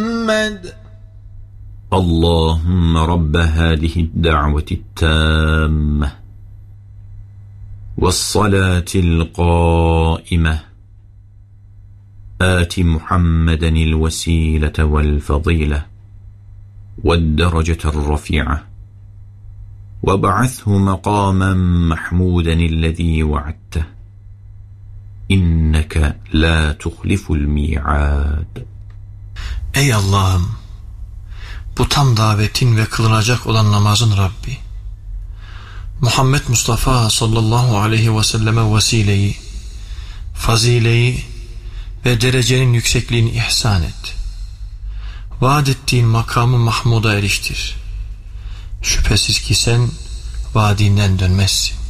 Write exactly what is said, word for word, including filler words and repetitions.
اللهم رب هذه الدعوة التامة والصلاة القائمة آت محمدا الوسيلة والفضيلة والدرجة الرفيعة وابعثه مقاما محمودا الذي وعدته إنك لا تخلف الميعاد. Ey Allah'ım, bu tam davetin ve kılınacak olan namazın Rabbi, Muhammed Mustafa sallallahu aleyhi ve selleme vesileyi, fazileyi ve derecenin yüksekliğini ihsan et. Vaad ettiğin makamı Mahmud'a eriştir. Şüphesiz ki sen vaadinden dönmezsin.